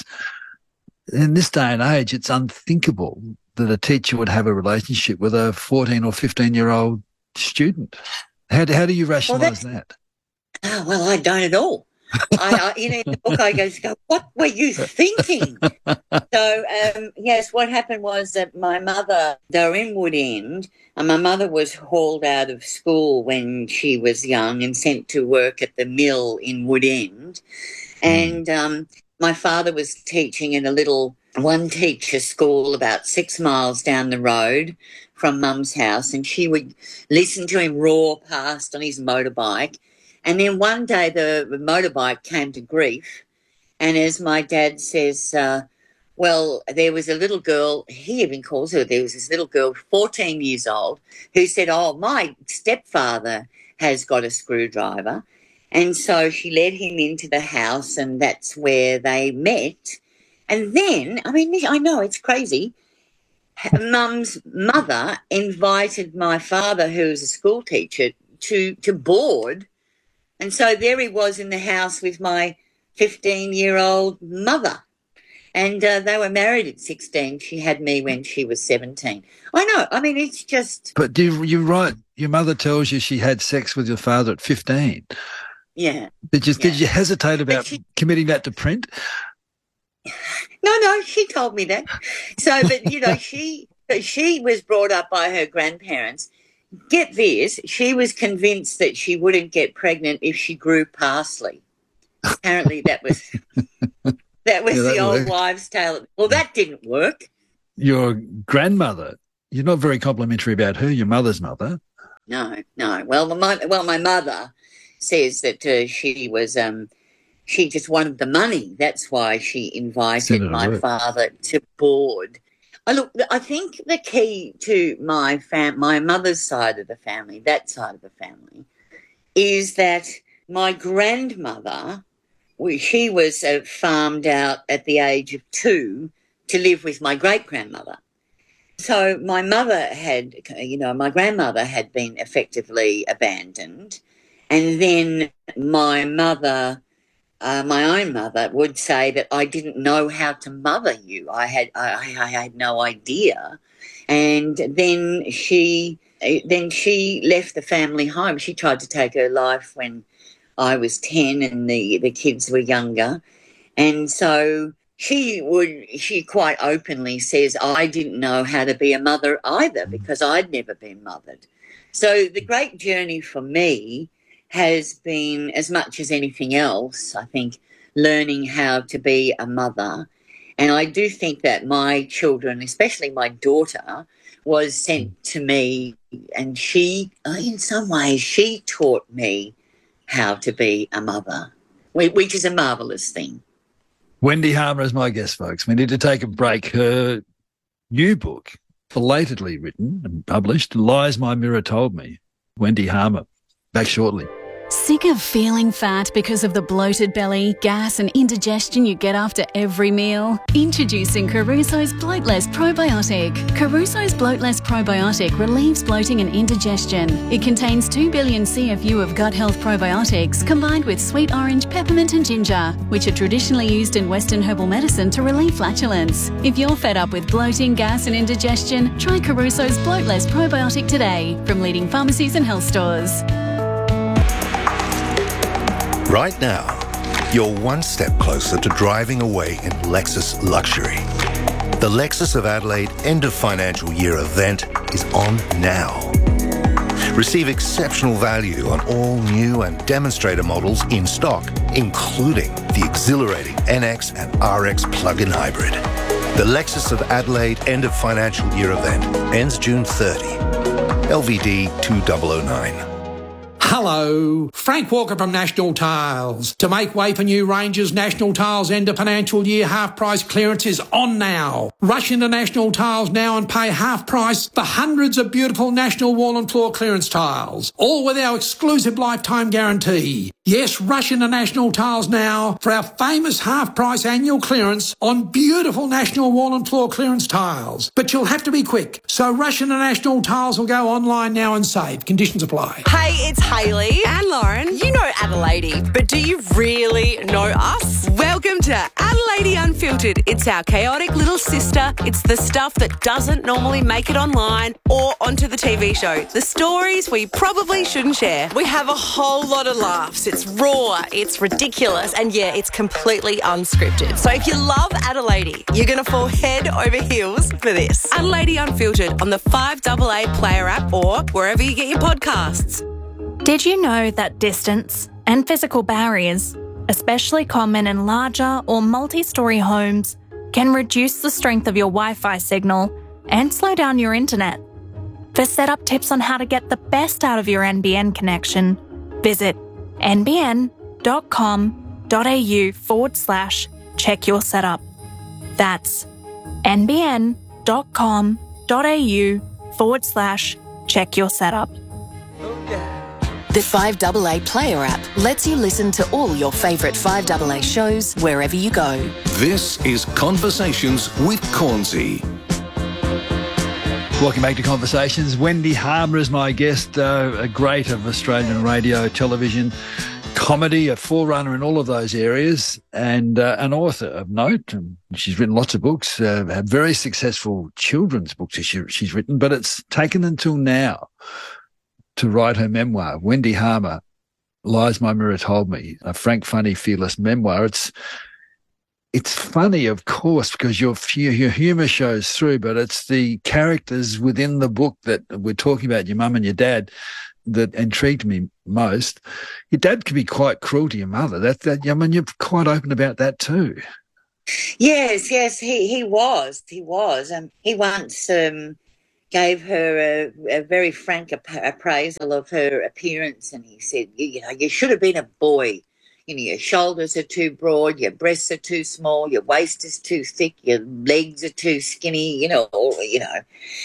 in this day and age, it's unthinkable that a teacher would have a relationship with a fourteen or fifteen year old student. How do, how do you rationalise well, that? Oh, well, I don't at all. I, I, you know, in the book I go, what were you thinking? So, um, yes, what happened was that my mother, they were in Woodend, and my mother was hauled out of school when she was young and sent to work at the mill in Woodend. And um, my father was teaching in a little one-teacher school about six miles down the road from Mum's house, and she would listen to him roar past on his motorbike. And then one day the motorbike came to grief, and as my dad says, uh, well, there was a little girl, he even calls her, there was this little girl, fourteen years old, who said, oh, my stepfather has got a screwdriver. And so she led him into the house, and that's where they met. And then, I mean, I know it's crazy, Mum's mother invited my father, who was a school teacher, to, to board. And so there he was in the house with my fifteen-year-old mother. And uh, they were married at sixteen. She had me when she was seventeen. I know. I mean, it's just... But do you're right. Your mother tells you she had sex with your father at fifteen. Yeah. Did you, yeah. did you hesitate about she, committing that to print? No, no, she told me that. So, but, you know, she she was brought up by her grandparents. Get this, she was convinced that she wouldn't get pregnant if she grew parsley. Apparently that was that was yeah, that the old worked. wives' tale. Well, that didn't work. Your grandmother, you're not very complimentary about her, your mother's mother. No, no. Well, my well, my mother says that uh, she was um, she just wanted the money. That's why she invited my work. father to board. I look, I think the key to my fam, my mother's side of the family, that side of the family, is that my grandmother, she was uh, farmed out at the age of two to live with my great-grandmother. So my mother had, you know, my grandmother had been effectively abandoned, and then my mother... Uh, my own mother would say that I didn't know how to mother you. I had I, I had no idea, and then she then she left the family home. She tried to take her life when I was ten and the, the kids were younger, and so she would she quite openly says I didn't know how to be a mother either because I'd never been mothered. So the great journey for me has been, as much as anything else, I think, learning how to be a mother. And I do think that my children, especially my daughter, was sent to me, and she, in some ways, she taught me how to be a mother, which is a marvellous thing. Wendy Harmer is my guest, folks. We need to take a break. Her new book, belatedly written and published, Lies My Mirror Told Me. Wendy Harmer. Back shortly. Sick of feeling fat because of the bloated belly, gas and indigestion you get after every meal? Introducing Caruso's Bloatless Probiotic. Caruso's Bloatless Probiotic relieves bloating and indigestion. It contains two billion C F U of gut health probiotics combined with sweet orange, peppermint and ginger, which are traditionally used in Western herbal medicine to relieve flatulence. If you're fed up with bloating, gas and indigestion, try Caruso's Bloatless Probiotic today from leading pharmacies and health stores. Right now, you're one step closer to driving away in Lexus luxury. The Lexus of Adelaide end of financial year event is on now. Receive exceptional value on all new and demonstrator models in stock, including the exhilarating N X and R X plug-in hybrid. The Lexus of Adelaide end of financial year event ends June thirtieth. L V D two thousand nine. Hello, Frank Walker from National Tiles. To make way for new ranges, National Tiles end of financial year half price clearance is on now. Rush into National Tiles now and pay half price for hundreds of beautiful National wall and floor clearance tiles, all with our exclusive lifetime guarantee. Yes, rush into National Tiles now for our famous half price annual clearance on beautiful National wall and floor clearance tiles. But you'll have to be quick, so rush into National Tiles or go online now and save. Conditions apply. Hey, it's Hayley and Lauren. You know Adelaide, but do you really know us? Welcome to Adelaide Unfiltered. It's our chaotic little sister. It's the stuff that doesn't normally make it online or onto the T V show. The stories we probably shouldn't share. We have a whole lot of laughs. It's raw, it's ridiculous, and yeah, it's completely unscripted. So if you love Adelaide, you're going to fall head over heels for this. Adelaide Unfiltered on the five A A Player app or wherever you get your podcasts. Did you know that distance and physical barriers, especially common in larger or multi-storey homes, can reduce the strength of your Wi-Fi signal and slow down your internet? For setup tips on how to get the best out of your N B N connection, visit nbn.com.au forward slash check your setup. That's nbn.com.au forward slash check your setup. The five A A Player app lets you listen to all your favourite five A A shows wherever you go. This is Conversations with Cornsey. Welcome back to Conversations. Wendy Harmer is my guest, uh, a great of Australian radio, television, comedy, a forerunner in all of those areas, and uh, an author of note. And she's written lots of books, uh, had very successful children's books she, she's written, but it's taken until now to write her memoir, Wendy Harmer, Lies My Mirror Told Me, a frank, funny, fearless memoir. It's it's funny, of course, because your your humour shows through, but it's the characters within the book that we're talking about, your mum and your dad, that intrigued me most. Your dad can be quite cruel to your mother. That that I mean, you're quite open about that too. Yes, yes, he, he was. He was. Um, he once um, gave her a, a very frank ap- appraisal of her appearance, and he said, you, you know, you should have been a boy. You know, your shoulders are too broad, your breasts are too small, your waist is too thick, your legs are too skinny, you know, all, you know.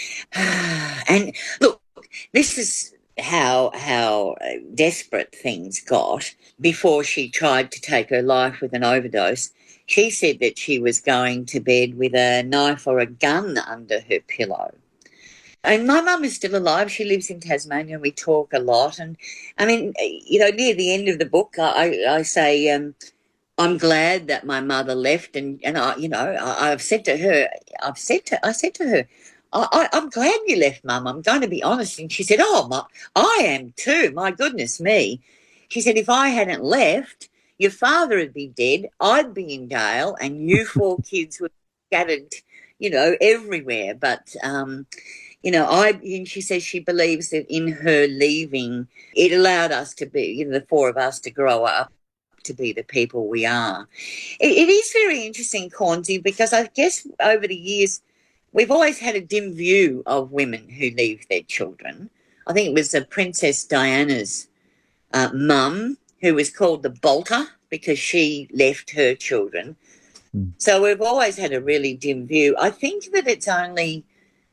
And look, this is how how desperate things got before she tried to take her life with an overdose. She said that she was going to bed with a knife or a gun under her pillow. And my mum is still alive. She lives in Tasmania, and we talk a lot. And, I mean, you know, near the end of the book, I, I say, um, I'm glad that my mother left. And, and I, you know, I, I've said to her, I've said to, I said to her, I, I, I'm glad you left, Mum. I'm going to be honest. And she said, oh, my, I am too. My goodness me. She said, if I hadn't left, your father would be dead, I'd be in jail, and you four kids would be scattered, you know, everywhere. But, um, you know, I, and she says she believes that in her leaving, it allowed us to be, you know, the four of us to grow up to be the people we are. It, it is very interesting, Cornsey, because I guess over the years, we've always had a dim view of women who leave their children. I think it was uh, Princess Diana's uh, mum, who was called the Bolter because she left her children. Mm. So we've always had a really dim view. I think that it's only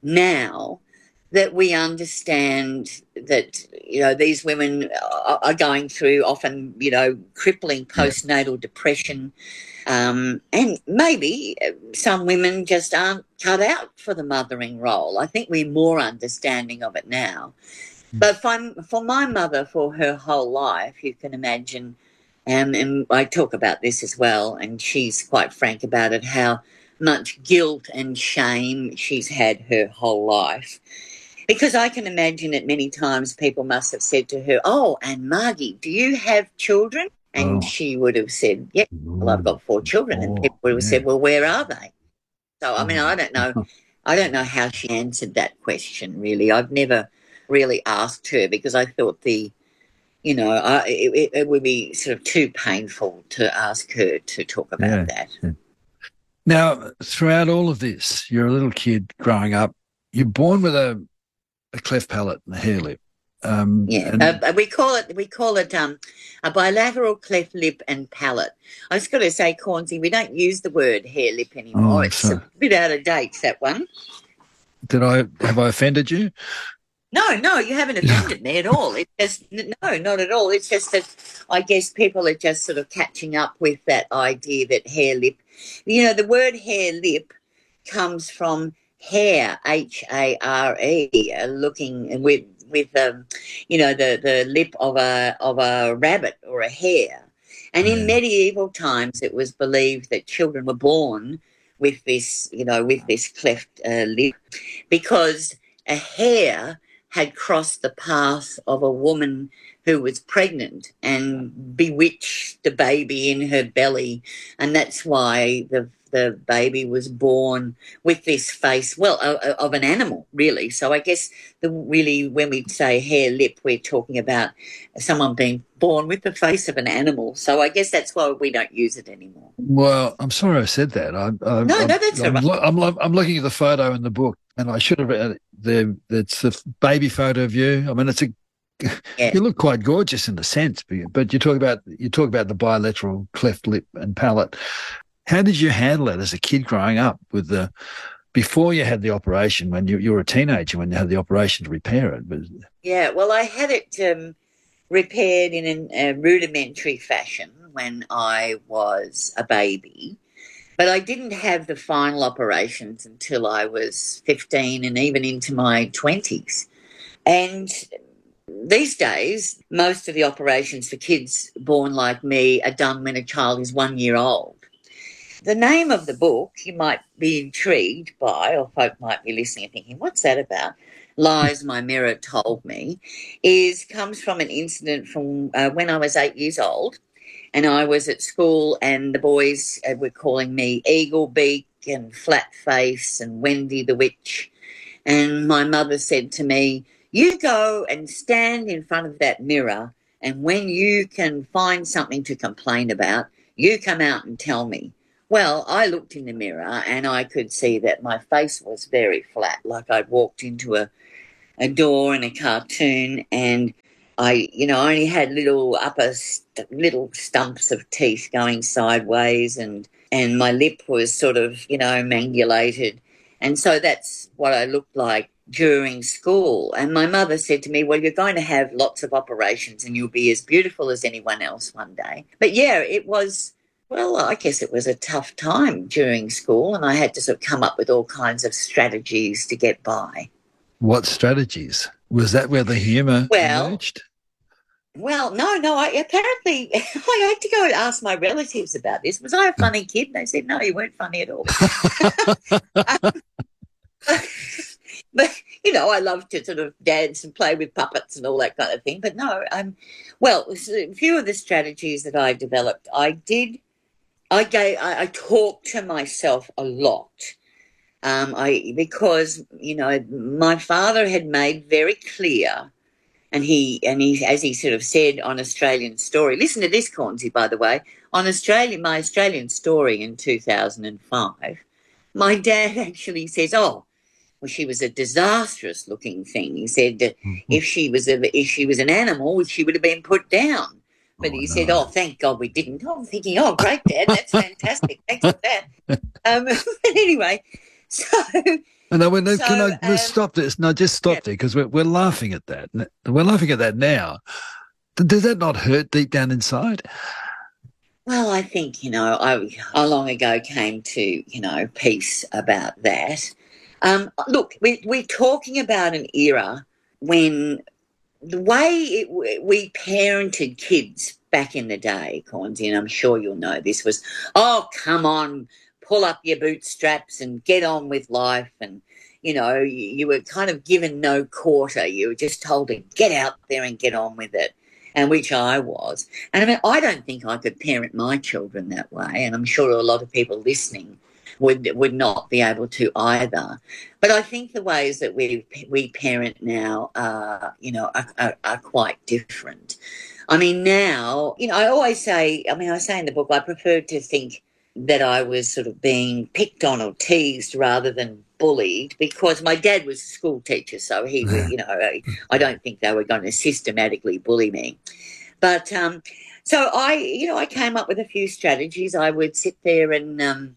now that we understand that, you know, these women are going through often, you know, crippling postnatal depression. Um, and maybe some women just aren't cut out for the mothering role. I think we're more understanding of it now. But for, for my mother, for her whole life, you can imagine, um, and I talk about this as well, and she's quite frank about it, how much guilt and shame she's had her whole life. Because I can imagine that many times people must have said to her, oh, and Margie, do you have children? And oh. she would have said, yeah, well, I've got four children. And people would have yeah. said, well, where are they? So, I mean, I don't know. I don't know how she answered that question, really. I've never really asked her because I thought the, you know, I, it, it would be sort of too painful to ask her to talk about yeah. that. Yeah. Now, throughout all of this, you're a little kid growing up. You're born with a, a cleft palate and a hair lip. Um, yeah, and uh, we call it we call it um, a bilateral cleft lip and palate. I was going to say, Cornsey, we don't use the word hair lip anymore. Oh, it's so. a bit out of date, that one. Did I have I offended you? No, no, you haven't offended me at all. It's just, no, not at all. It's just that I guess people are just sort of catching up with that idea that hair lip, you know, the word hair lip comes from hare, H A R E, uh, looking with, with um, you know, the, the lip of a of a rabbit or a hare. And in medieval times, it was believed that children were born with this, you know, with this cleft uh, lip because a hare had crossed the path of a woman who was pregnant and bewitched the baby in her belly. And that's why the the baby was born with this face, well, uh, of an animal, really. So I guess the really, when we say hair lip, we're talking about someone being born with the face of an animal. So I guess that's why we don't use it anymore. Well, I'm sorry I said that. I, I, no, I'm, no, that's I'm, all right. I'm, I'm looking at the photo in the book, and I should have read the it's a baby photo of you. I mean, it's a yeah. You look quite gorgeous in a sense, but you talk about you talk about the bilateral cleft lip and palate. How did you handle it as a kid growing up with the before you had the operation, when you, you were a teenager, when you had the operation to repair it? But... Yeah, well, I had it um, repaired in an, a rudimentary fashion when I was a baby, but I didn't have the final operations until I was fifteen and even into my twenties. And These days, most of the operations for kids born like me are done when a child is one year old. The name of the book, you might be intrigued by, or folk might be listening and thinking, what's that about? Lies My Mirror Told Me, is comes from an incident from uh, when I was eight years old, and I was at school and the boys uh, were calling me Eagle Beak and Flat Face and Wendy the Witch. And my mother said to me, you go and stand in front of that mirror, and when you can find something to complain about, you come out and tell me. Well, I looked in the mirror and I could see that my face was very flat, like I'd walked into a, a door in a cartoon, and I, you know, only had little upper, st- little stumps of teeth going sideways, and, and my lip was sort of, you know, mangulated. And so that's what I looked like during school. And my mother said to me, well, you're going to have lots of operations and you'll be as beautiful as anyone else one day. But yeah, it was, well, I guess it was a tough time during school, and I had to sort of come up with all kinds of strategies to get by. What strategies? Was that where the humour well, emerged? Well, no, no. I apparently I had to go and ask my relatives about this. Was I a funny kid? And they said, no, you weren't funny at all. um, But, you know, I love to sort of dance and play with puppets and all that kind of thing. But no, um, well, a few of the strategies that I developed, I did, I gave, I, I talked to myself a lot. Um, I because, you know, my father had made very clear, and he, and he, as he sort of said on Australian Story, listen to this, Cornsey, by the way, on Australia, my Australian Story in two thousand five, my dad actually says, oh, well, she was a disastrous-looking thing. He said that mm-hmm. if she was a, if she was an animal, she would have been put down. But oh, he no. said, oh, thank God we didn't. I'm thinking, oh, great, Dad, that's fantastic. Thanks for that. Um, but anyway, so... No, no, so, can I um, stop this? No, just stop yeah. there, because we're, we're laughing at that. We're laughing at that now. Does that not hurt deep down inside? Well, I think, you know, I, I long ago came to, you know, peace about that. Um, look, we, we're talking about an era when the way it, we parented kids back in the day, Cornsey, and I'm sure you'll know this, was, oh, come on, pull up your bootstraps and get on with life. And, you know, you, you were kind of given no quarter. You were just told to get out there and get on with it, and which I was. And I mean, I don't think I could parent my children that way, and I'm sure a lot of people listening would would not be able to either. But I think the ways that we we parent now are, you know, are, are, are quite different. I mean, now, you know, I always say, I mean, I say in the book, I preferred to think that I was sort of being picked on or teased rather than bullied, because my dad was a school teacher, so he was, you know, I, I don't think they were going to systematically bully me. But um, so I, you know, I came up with a few strategies. I would sit there and um,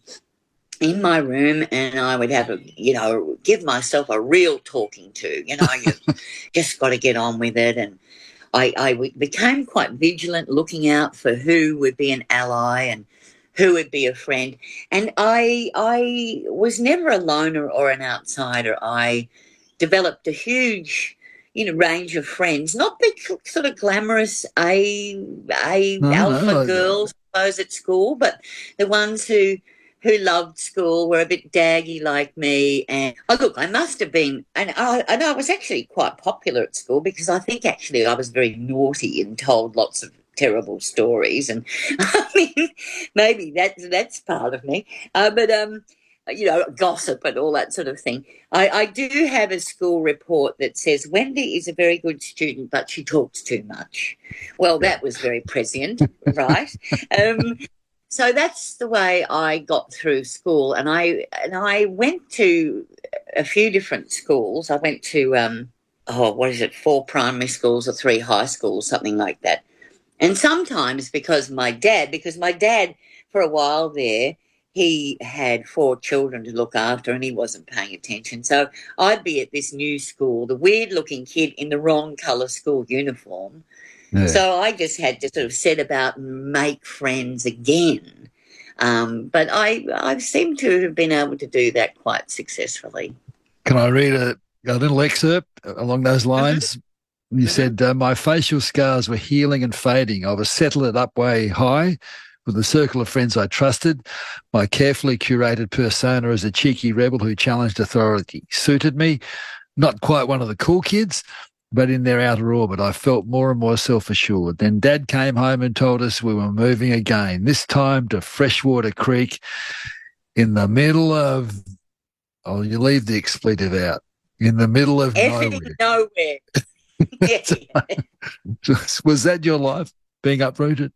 in my room, and I would have a, you know, give myself a real talking to, you know, you just got to get on with it. And I, I became quite vigilant, looking out for who would be an ally and who would be a friend. And I, I was never a loner or an outsider. I developed a huge, you know, range of friends, not big sort of glamorous A, A no, alpha no, girls, I suppose, at school, but the ones who who loved school, were a bit daggy like me. And oh, look, I must have been, and I, and I was actually quite popular at school, because I think actually I was very naughty and told lots of terrible stories. And I mean, maybe that's, that's part of me. Uh, but, um, you know, gossip and all that sort of thing. I, I do have a school report that says Wendy is a very good student, but she talks too much. Well, that was very prescient, right? Um, So that's the way I got through school, and I and I went to a few different schools. I went to um, oh, what is it, four primary schools or three high schools, something like that. And sometimes because my dad, because my dad for a while there, he had four children to look after, and he wasn't paying attention. So I'd be at this new school, the weird-looking kid in the wrong colour school uniform. Yeah. So I just had to sort of set about and make friends again. Um, but I I seem to have been able to do that quite successfully. Can I read a, a little excerpt along those lines? Mm-hmm. You said, uh, my facial scars were healing and fading. I was settled up way high with a circle of friends I trusted. My carefully curated persona as a cheeky rebel who challenged authority suited me. Not quite one of the cool kids, but in their outer orbit, I felt more and more self-assured. Then Dad came home and told us we were moving again, this time to Freshwater Creek in the middle of, oh, you leave the expletive out, in the middle of Everything nowhere. nowhere. Yeah. Was that your life, being uprooted?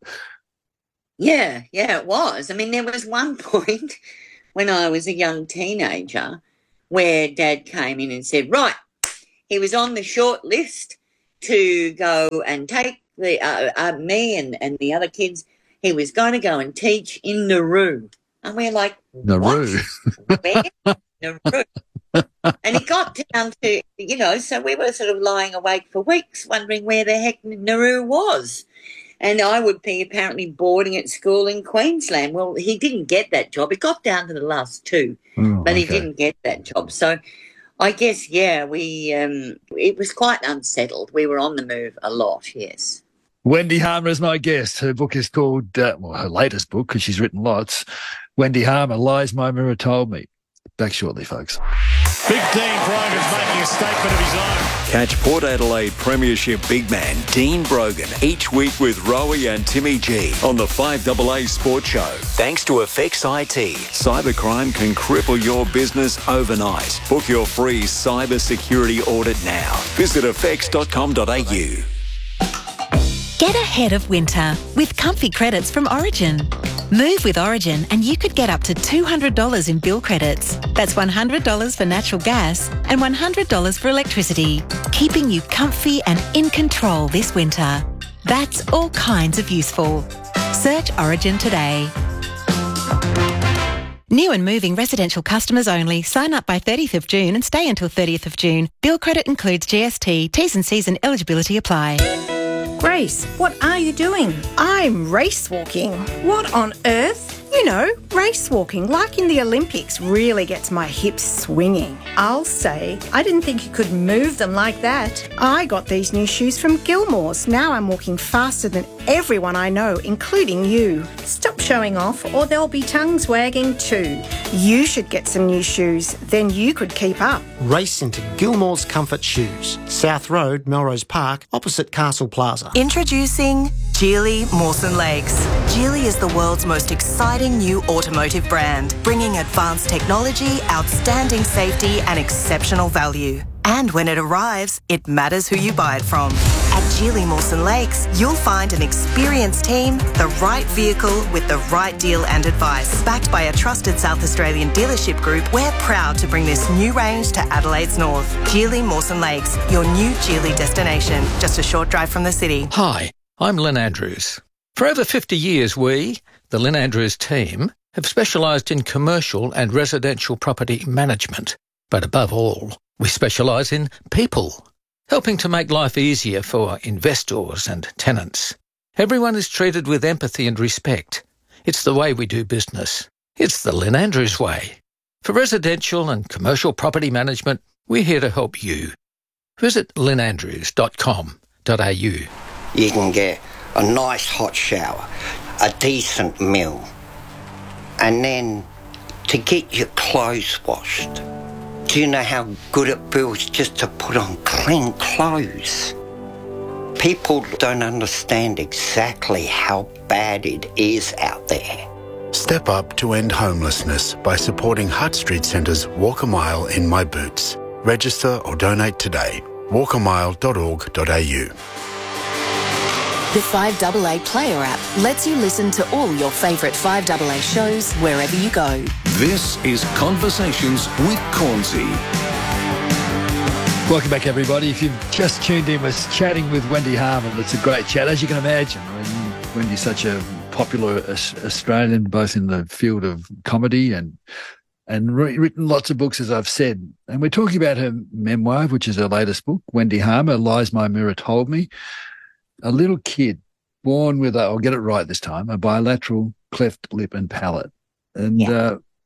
Yeah, yeah, it was. I mean, there was one point when I was a young teenager where Dad came in and said, right, he was on the short list to go and take the uh, uh, me and, and the other kids. He was going to go and teach in Nauru. And we're like, Nauru? What? Where? Nauru. And it got down to, you know, so we were sort of lying awake for weeks wondering where the heck Nauru was. And I would be apparently boarding at school in Queensland. Well, he didn't get that job. It got down to the last two, oh, but okay. he didn't get that job. So I guess, yeah, we um, it was quite unsettled. We were on the move a lot, yes. Wendy Harmer is my guest. Her book is called, uh, well, her latest book, because she's written lots, Wendy Harmer, Lies My Mirror Told Me. Back shortly, folks. Big Dean Brogan's making a statement of his own. Catch Port Adelaide Premiership big man Dean Brogan each week with Rowie and Timmy G on the five A A Sports Show. Thanks to Effects I T, cybercrime can cripple your business overnight. Book your free cyber security audit now. Visit effects dot com dot a u. Get ahead of winter with comfy credits from Origin. Move with Origin and you could get up to two hundred dollars in bill credits. That's one hundred dollars for natural gas and one hundred dollars for electricity, keeping you comfy and in control this winter. That's all kinds of useful. Search Origin today. New and moving residential customers only. Sign up by thirtieth of June and stay until thirtieth of June. Bill credit includes G S T. T's and C's and eligibility apply. Grace, what are you doing? I'm race walking. What on earth? You know, race walking, like in the Olympics, really gets my hips swinging. I'll say, I didn't think you could move them like that. I got these new shoes from Gilmore's. Now I'm walking faster than everyone I know, including you. Stop showing off or there'll be tongues wagging too. You should get some new shoes, then you could keep up. Race into Gilmore's Comfort Shoes, South Road, Melrose Park, opposite Castle Plaza. Introducing Geely Mawson Lakes. Geely is the world's most exciting new automotive brand, bringing advanced technology, outstanding safety and exceptional value. And when it arrives, it matters who you buy it from. At Geely Mawson Lakes, you'll find an experienced team, the right vehicle with the right deal and advice. Backed by a trusted South Australian dealership group, we're proud to bring this new range to Adelaide's north. Geely Mawson Lakes, your new Geely destination, just a short drive from the city. Hi, I'm Lynn Andrews. For over fifty years, we, the Lynn Andrews team, have specialised in commercial and residential property management. But above all, we specialise in people, helping to make life easier for investors and tenants. Everyone is treated with empathy and respect. It's the way we do business. It's the Lynn Andrews way. For residential and commercial property management, we're here to help you. Visit lynn andrews dot com dot a u. You can get a nice hot shower, a decent meal, and then to get your clothes washed. Do you know how good it feels just to put on clean clothes? People don't understand exactly how bad it is out there. Step up to end homelessness by supporting Hutt Street Centre's Walk a Mile in My Boots. Register or donate today. walk a mile dot org dot a u. The five A A Player app lets you listen to all your favourite five A A shows wherever you go. This is Conversations with Cornsey. Welcome back, everybody. If you've just tuned in, we're chatting with Wendy Harmer. It's a great chat, as you can imagine. I mean, Wendy's such a popular Australian, both in the field of comedy and and written lots of books, as I've said. And we're talking about her memoir, which is her latest book, Wendy Harmer, Lies My Mirror Told Me. A little kid born with, a, I'll get it right this time, a bilateral cleft lip and palate. And yeah. uh,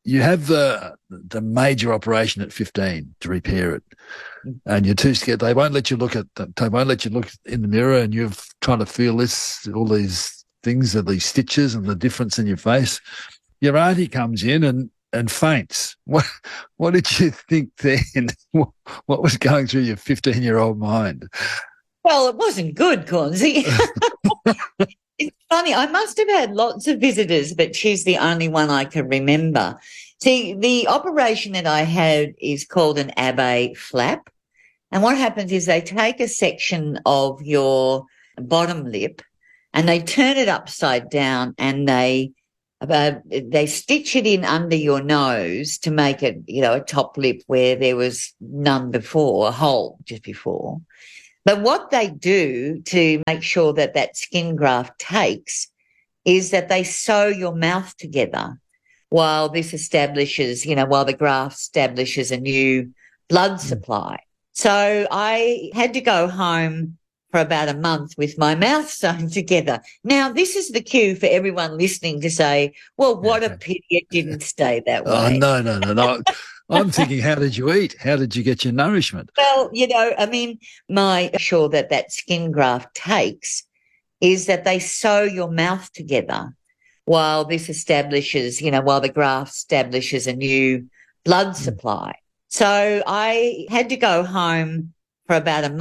you have the the major operation at fifteen to repair it, and you're too scared. They won't let you look at the, they won't let you look in the mirror, and you're trying to feel this, all these things, and these stitches and the difference in your face. Your auntie comes in and, and faints. What what did you think then? What, what was going through your fifteen-year-old mind? Well, it wasn't good, Cornsey. It's funny. I must have had lots of visitors, but she's the only one I can remember. See, the operation that I had is called an Abbé flap. And what happens is they take a section of your bottom lip and they turn it upside down and they uh, they stitch it in under your nose to make it, you know, a top lip where there was none before, a hole just before. But what they do to make sure that that skin graft takes is that they sew your mouth together while this establishes, you know, while the graft establishes a new blood supply. So I had to go home for about a month with my mouth sewn together. Now, this is the cue for everyone listening to say, well, what a pity it didn't stay that way. Oh, no, no, no, no. I'm thinking, how did you eat? How did you get your nourishment? Well, you know, I mean, my sure that that skin graft takes is that they sew your mouth together while this establishes, you know, while the graft establishes a new blood supply. So I had to go home for about a month.